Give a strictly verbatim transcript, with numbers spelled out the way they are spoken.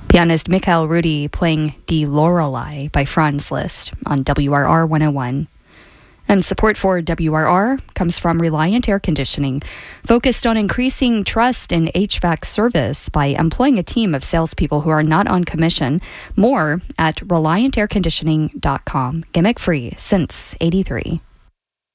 Pianist Mikhail Rudy playing Die Lorelei by Franz Liszt on W R R one oh one. And support for W R R comes from Reliant Air Conditioning, focused on increasing trust in H V A C service by employing a team of salespeople who are not on commission. More at reliant air conditioning dot com. Gimmick free since eighty-three.